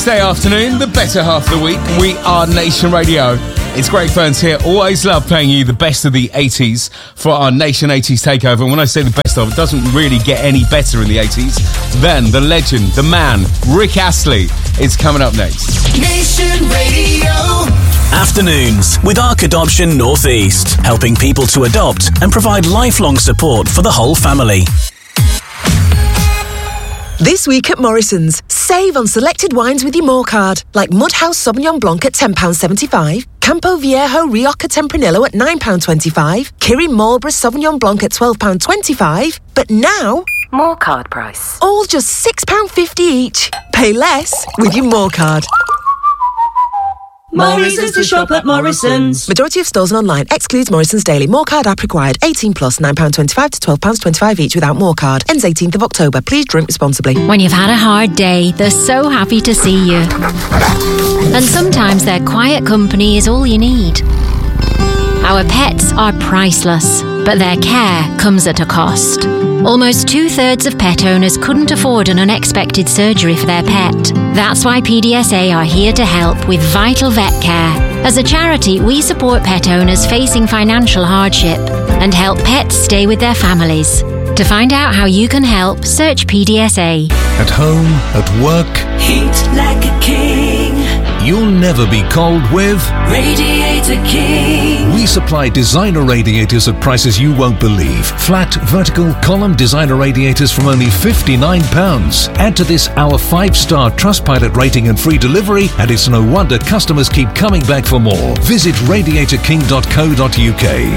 Wednesday afternoon, the better half of the week. We are Nation Radio. It's Greg Burns here. Always love playing you the best of the 80s for our Nation 80s takeover. And when I say the best of, it doesn't really get any better in the 80s than the legend, the man, Rick Astley is coming up next. Nation Radio. Afternoons with Arc Adoption Northeast, helping people to adopt and provide lifelong support for the whole family. This week at Morrison's, save on selected wines with your More card, like Mudhouse Sauvignon Blanc at £10.75, Campo Viejo Rioja Tempranillo at £9.25, Kirin Marlborough Sauvignon Blanc at £12.25, but now, More card price. all just £6.50 each. Pay less with your More card. Morrison's to shop at Morrison's. Majority of stores and online excludes Morrison's Daily. More card app required. 18 plus, £9.25 to £12.25 each without More card. Ends 18th of October. Please drink responsibly. When you've had a hard day, they're so happy to see you. And sometimes their quiet company is all you need. Our pets are priceless, but their care comes at a cost. Almost 2/3 of pet owners couldn't afford an unexpected surgery for their pet. That's why PDSA are here to help with Vital Vet Care. As a charity, we support pet owners facing financial hardship and help pets stay with their families. To find out how you can help, search PDSA. At home, at work, Heat like a king. you'll never be cold with. Radiator King. We supply designer radiators at prices you won't believe. Flat, vertical, column designer radiators from only £59. Add to this our 5-star Trustpilot rating and free delivery, and it's no wonder customers keep coming back for more. Visit radiatorking.co.uk.